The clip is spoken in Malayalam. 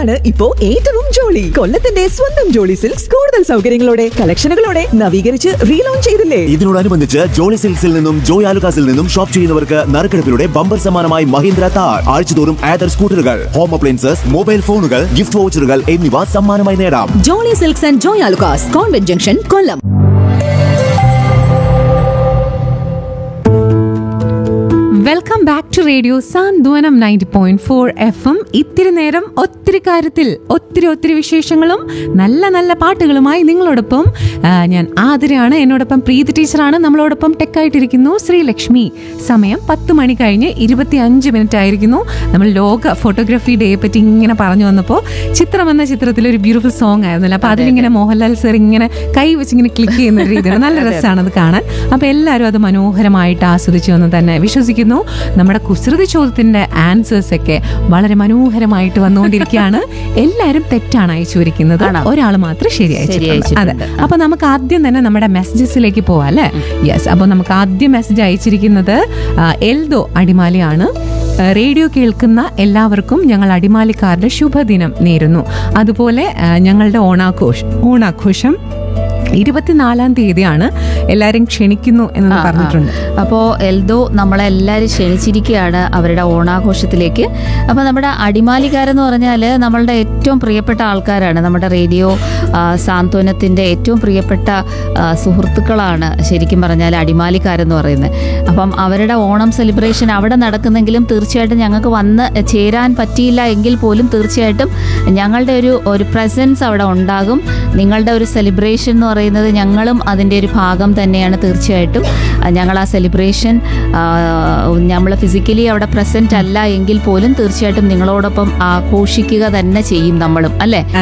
സിൽക്സിലാണ് ഇപ്പോ ഏറ്റവും ജോളി. കൊല്ലത്തിന്റെ സ്വന്തം ജോളി സിൽക്സ് കൂടുതൽ സൗകര്യങ്ങളോടെ കളക്ഷനുകളോടെ നവീകരിച്ച് റീലോഞ്ച് ചെയ്തില്ലേ. ഇതിനോടനുബന്ധിച്ച് ജോളി സിൽക്സിൽ നിന്നും ജോയ് ആലുകാസിൽ നിന്നും ഷോപ്പ് ചെയ്യുന്നവർക്ക് നറുക്കെടുപ്പിലൂടെ ബമ്പർ സമ്മാനമായി മഹീന്ദ്ര താർ, ആഴ്ചതോറും ആദർ സ്കൂട്ടറുകൾ, ഹോം അപ്ലയൻസസ്, മൊബൈൽ ഫോണുകൾ, ഗിഫ്റ്റ് വൗച്ചറുകൾ എന്നിവ സമ്മാനമായി നേടാം. Jolly silks and Joy Alukkas, convent junction, Kollam. Welcome back to radio Santhwanam 90.4 FM. ഇത്തിരി നേരം ഒത്തിരി കാര്യത്തിൽ ഒത്തിരി വിശേഷങ്ങളും നല്ല നല്ല പാട്ടുകളുമായി നിങ്ങളോടൊപ്പം ഞാൻ ആതിരയാണ്. എന്നോടൊപ്പം പ്രീതി ടീച്ചറാണ്. നമ്മളോടൊപ്പം ടെക്കായിട്ടിരിക്കുന്നു ശ്രീലക്ഷ്മി. സമയം 10 മണി കഴിഞ്ഞ് 25 മിനിറ്റ് ആയിരിക്കുന്നു. നമ്മൾ ലോക ഫോട്ടോഗ്രാഫി ഡേയെ പറ്റി ഇങ്ങനെ പറഞ്ഞു വന്നപ്പോൾ ചിത്രം എന്ന ചിത്രത്തിൽ ഒരു ബ്യൂട്ടിഫുൾ സോങ് ആയിരുന്നല്ലോ. അപ്പോൾ അതിലിങ്ങനെ മോഹൻലാൽ സർ ഇങ്ങനെ കൈ വെച്ച് ഇങ്ങനെ ക്ലിക്ക് ചെയ്യുന്ന രീതിയാണ്. നല്ല രസമാണ് അത് കാണാൻ. അപ്പോൾ എല്ലാവരും അത് മനോഹരമായിട്ട് ആസ്വദിച്ചു എന്ന് തന്നെ വിശ്വസിക്കുന്നു. നമ്മുടെ കുസൃതി ചോദ്യത്തിന്റെ ആൻസേഴ്സ് ഒക്കെ വളരെ മനോഹരമായിട്ട് വന്നുകൊണ്ടിരിക്കുകയാണ്. എല്ലാവരും തെറ്റാണ് അയച്ചുവരിക്കുന്നത്, ഒരാൾ മാത്രം ശരിയായി. അതെ, അപ്പൊ നമുക്ക് ആദ്യം തന്നെ നമ്മുടെ മെസ്സേജസിലേക്ക് പോവാം അല്ലേ? യെസ്. അപ്പൊ നമുക്ക് ആദ്യം മെസ്സേജ് അയച്ചിരിക്കുന്നത് എൽദോ അടിമാലിയാണ്. റേഡിയോ കേൾക്കുന്ന എല്ലാവർക്കും ഞങ്ങൾ അടിമാലിക്കാരുടെ ശുഭദിനം നേരുന്നു. അതുപോലെ ഞങ്ങളുടെ ഓണാഘോഷം 24-ാം തീയതിയാണ്. എല്ലാവരും ക്ഷണിക്കുന്നു എന്ന് പറഞ്ഞിട്ടുണ്ട്. അപ്പോൾ എൽദോ നമ്മളെല്ലാവരും ക്ഷണിച്ചിരിക്കുകയാണ് അവരുടെ ഓണാഘോഷത്തിലേക്ക്. അപ്പോൾ നമ്മുടെ അടിമാലിക്കാരെന്ന് പറഞ്ഞാൽ നമ്മളുടെ ഏറ്റവും പ്രിയപ്പെട്ട ആൾക്കാരാണ്. നമ്മുടെ റേഡിയോ സാന്ത്വനത്തിൻ്റെ ഏറ്റവും പ്രിയപ്പെട്ട സുഹൃത്തുക്കളാണ് ശരിക്കും പറഞ്ഞാൽ അടിമാലിക്കാരെന്ന് പറയുന്നത്. അപ്പം അവരുടെ ഓണം സെലിബ്രേഷൻ അവിടെ നടക്കുന്നെങ്കിലും തീർച്ചയായിട്ടും ഞങ്ങൾക്ക് വന്ന് ചേരാൻ പറ്റിയില്ല എങ്കിൽ പോലും തീർച്ചയായിട്ടും ഞങ്ങളുടെ ഒരു പ്രസൻസ് അവിടെ ഉണ്ടാകും. നിങ്ങളുടെ ഒരു സെലിബ്രേഷൻ എന്ന് പറയുന്നത് ഞങ്ങളും അതിൻ്റെ ഒരു ഭാഗം തന്നെയാണ്. തീർച്ചയായിട്ടും ഞങ്ങൾ ആ സെലിബ്രേഷൻ നമ്മൾ ഫിസിക്കലി അവിടെ പ്രസൻറ്റ് അല്ല എങ്കിൽ പോലും തീർച്ചയായിട്ടും നിങ്ങളോടൊപ്പം ആഘോഷിക്കുക തന്നെ ചെയ്യും നമ്മളും, അല്ലേ?